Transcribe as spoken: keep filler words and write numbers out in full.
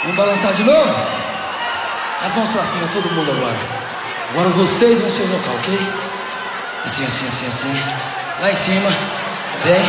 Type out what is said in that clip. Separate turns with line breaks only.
Vamos balançar de novo? As mãos pra cima, todo mundo agora. Agora vocês vão ser o local, ok? Assim, assim, assim, assim. Lá em cima. Bem.